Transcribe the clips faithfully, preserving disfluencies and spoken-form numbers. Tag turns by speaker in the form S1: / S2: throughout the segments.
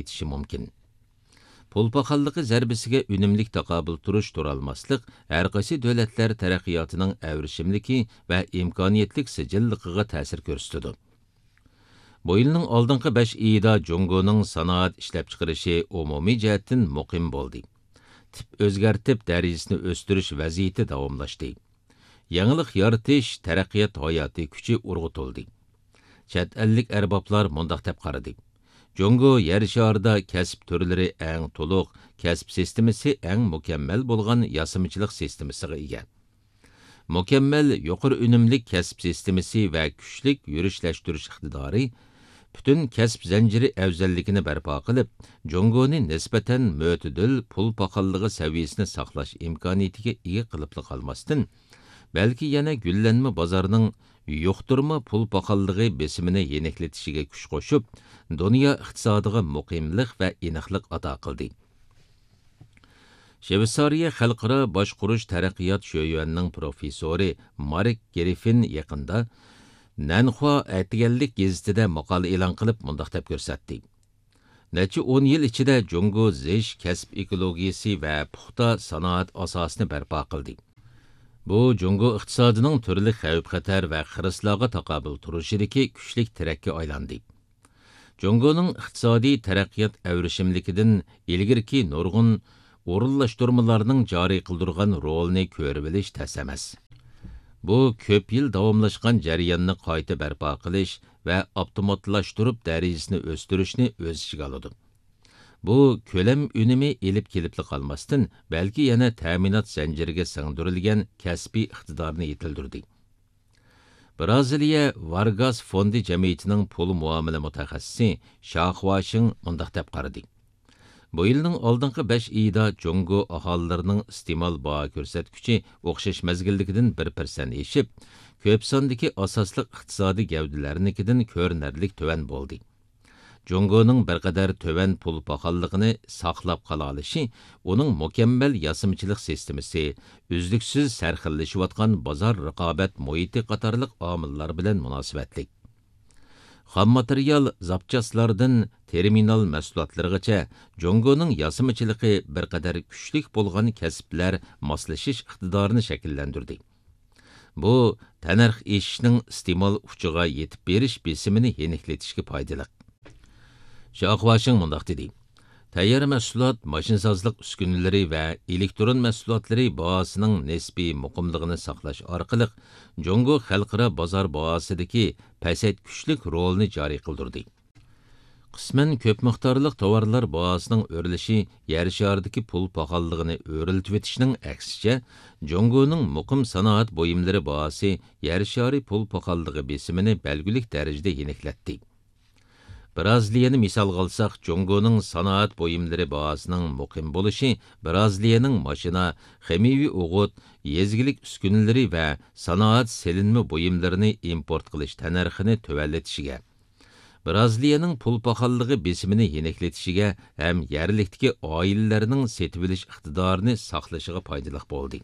S1: yetishi mumkin. Pul paxalligi zarbisiga unumlik taqobil turish turolmaslik har qaysi davlatlar taraqqiyotining avrishimligi va imkoniyatlik sijilligiga ta'sir ko'rsatadi. Bu yilning oldingi besh oyida Jungoning sanoat ishlab chiqarishi umumiy jihatdan muqim bo'ldi. Tip o'zgartib darajasini o'stirish vaziyati davomlashdi. Yangilik yaratish taraqqiyot hayoti kuchi urg'utildi. Chet ellik arboblar mundaq deb qaradi. Jungo yer sharida kasb turlari eng to'liq, kasb sistemasi eng mukammal bo'lgan yasimchilik sistemasiga ega. Mukammal yuqori unumlik kasb sistemasi va kuchlik yurishlashtirish iqtidori bütün kasb zanjiri afzalligini barpo qilib, Jungoni nisbatan mo'tadil pul paxalligi saviyasini saqlash imkoniyatiga ega qilib qolmasdan, balki yana gullanma bozorining yo'qtirma pul paxalligi besimini yenikletishiga kuch qo'shib, dunyo iqtisodiga muqimlik va aniqlik ato qildi. Shveysariya xalqaro boshqurish taraqqiyot sho'yuanining professori Mark Griffin yaqinda Nanhua aytganlik gazetida maqola e'lon qilib mundaq deb ko'rsatdi. Necha o'n yil ichida Jungo zish kasb ekologiyasi va puxta sanoat asosini barpo qildi. Bu Jungo iqtisodining turli xavf-xatar va xiroslarga taqobil turishidagi kuchli tirakka aylandi. Jungoning iqtisodiy taraqqiyot avrishimligidan ilgirki nurg'un o'rinlashtirmalarning joriy qildirgan rolini ko'rib bilish tas emas. Bu ko'p yil davomlashgan jarayonni qayta barpo qilish va avtomatlashtirib darajasini o'stirishni o'z ichiga oladi. Bu ko'lam unumi elib kelib qolmasdan, balki yana ta'minot zanjiriga singdirilgan kasbiy iqtidorni yetildirdi. Braziliya Vargas fondi jamiyatining pul muomala mutaxassisi Shahwashing mundaq deb qaradi. Bu yilning oldingi besh oyida Jungo aholilarining iste'mol baho ko'rsatkichi o'xshash mazgilligidan bir persent eshib, ko'p sondagi asosliq iqtisodiy gavdalarnikidan ko'rinarli tuvan bo'ldi. Jungoning bir qadar tuvan pul paxalligini saqlab qola olishi, uning mukammal yasimchilik sistemasi, uzluksiz sarxillashayotgan bozor raqobat muhiti qatorliq omillar bilan munosabatli. Xam material zapchaslardan terminal mahsulotlarigacha Jungoning yasimchiligi bir qadar kuchlik bo'lgan kasblar moslashish iqtidorini shakllantirdi. Bu tanarx eshishning iste'mol uchiga yetib berish besimini yenikletishga foydali. Shahwashing mundaq dedi. Tayyor mahsulot, mashinsozlik uskunalari va elektron mahsulotlari bahosining nisbiy muqimligini saqlash orqali Jungo xalqaro bozor bahosidagi pasayt kuchlik rolni joriy qildirdi. Qisman ko'p miqdorliq tovarlar bahosining o'rilishi yer sharidagi pul paxalligini o'riltib etishning aksicha, Jungoning muqim sanoat buyumlari bahosi yer shari pul paxalligi besimini belgilik darajada yeniklatdi. Braziliyani misal qilsak, Jungoning sanoat buyumlari bahosining muqim bo'lishi Braziliyaning mashina, ximiyaviy o'g'it, yezgilik uskunalari va sanoat selinma buyumlarini import qilish tanarxini tuvallatishiga, Braziliyaning pul paxalligi besimini yenikletishiga ham yerlikdagi oilalarning setib olish iqtidorini saqlashiga foydali bo'ldi.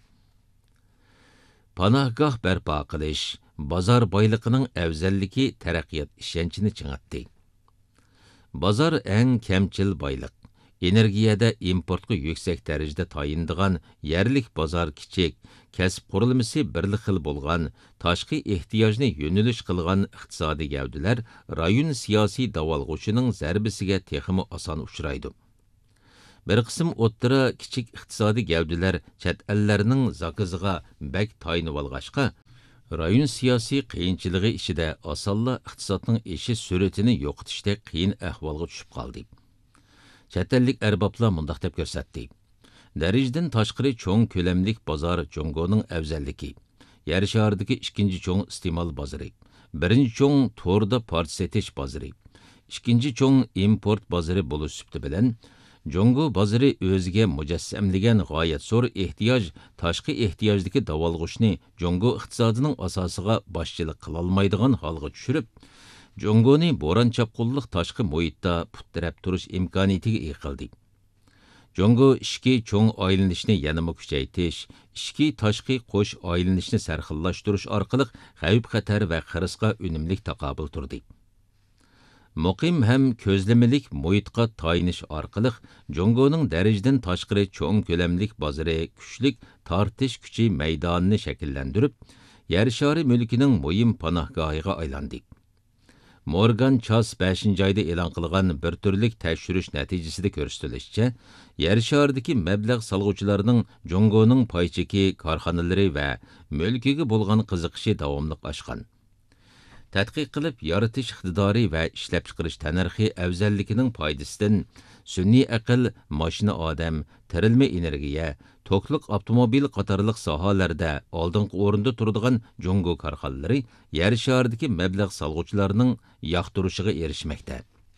S1: Panohgoh barpo qilish, bozor boyligining afzalligi taraqqiyot ishonchini ching'atdi. Bozor eng kamchil boyliq. Energiyada importga yuksak darajada tayindigan yerlik bozor kichik, kasb qurilmasi birli xil bo'lgan, tashqi ehtiyojni yo'nalish qilgan iqtisodiy gavdalar rayon siyosiy davolg'uchining zarbisiga texmi oson uchraydi. Bir qism o'ttira kichik iqtisodiy gavdalar chet ellarning zakiziga bak tayinib olg'ashqa, rayon siyosiy qiyinchiligi ichida osonla iqtisodning eshi sur'atini yo'qotishda qiyin ahvolga tushib qoldi. Chet ellik arboblar mundaq deb ko'rsatdi. Darajdan tashqari cho'ng ko'lamlik bozor Jungoning afzalligi. Yer sharidagi ikkinchi cho'ng iste'mol bozori, birinchi cho'ng to'rda part setish bozori, ikkinchi cho'ng import bozori bo'lish sifati bilan Jungo bozori o'ziga mujassamlagan g'oyat zo'r ehtiyoj, tashqi ehtiyojdagi davolg'ushni Jungo iqtisodining asosiga boshchilik qila olmaydigan holga tushirib, Jungoni bo'ron chapqulliq tashqi muhitda puttirab turish imkoniyatiga ega qildi. Jungo ishki cho'ng aylanishni yanama kuchaytirish, ishki tashqi qo'sh aylanishni sarxillashtirish orqali xavf xatar va xirisga unumlik taqobil turdi. muqim ham ko'zlamilik muhitqa tayinish orqali Jungoning darajadan tashqari cho'ng ko'lamlik bozori kuchlik tortish kuchi maydonini shakllantirib, yer shari mulkining muhim panohgohiga aylandi. Morgan Chas beshinchi oyda e'lon qilgan bir turlik tekshirish natijasida ko'rsatilishicha, yer sharidagi mablag' solg'uvchilarning Jungoning paycheki korxonalari va mulkiga bo'lgan qiziqishi davomli oshgan. Tədqiq qilib, yaratish iqtidori va ishlab chiqarish tanarxi afzalligining foydasidan sun'iy aql, mashina odam, tirilma energiya, tokliq avtomobil qatorliq sohalarda oldingi o'rinda turadigan Jungo korxonalari yer sharidagi mablag' solg'uvchilarning yoqtirishiga erishmoqda.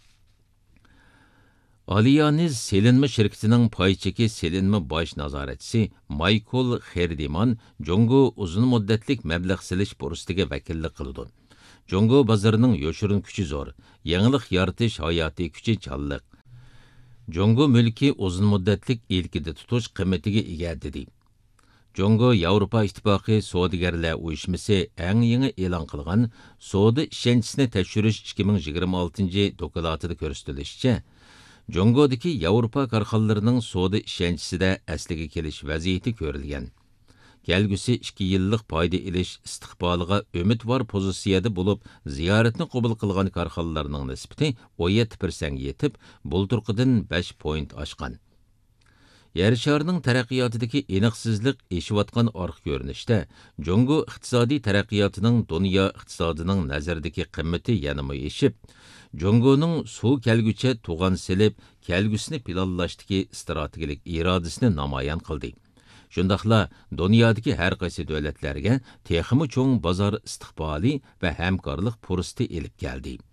S1: Allianz selinma şirketining paycheki selinma bosh nazoratchisi Michael Herdiman Jungo uzun muddatlik mablag' silish burstiga vakillik qildi. Jungo bozorining yo'shirin kuchi zo'r, yangilik yaratish hayotiy kuchi challiq. Jungo mulki uzun muddatlik ilkida tutish qimmatiga ega dedi. Jungo Yevropa İttifoqi savdogarlar uyushmasi eng yangi e'lon qilgan savdo ishonchisini tekshirish ikki ming yigirma oltinchi dokladida ko'rsatilishicha, Jungodagi Yevropa korxonalarining savdo ishonchisida asliga kelish vaziyati ko'rilgan. Kelgusi ikki yillik foyda ilish istiqboliga umidvor pozitsiyada bo'lib, ziyoratni qabul qilgan korxonalarning nisbati o'n yetti foizga yetib, bulturqidan besh point oshgan. Yer sharining taraqqiyotidagi aniqsizlik eshiyotgan orqa ko'rinishda, Jungo iqtisodiy taraqqiyotining dunyo iqtisodining nazaridagi qimmati yanama eshib, Jungoning suv kelgucha tug'an silib, kelgusini planlashdagi strategik irodasini namoyon qildi. Shundaqla dunyodagi har qaysi davlatlarga texmi cho'ng bozor istiqboli va hamkorlik fursati elib keldi.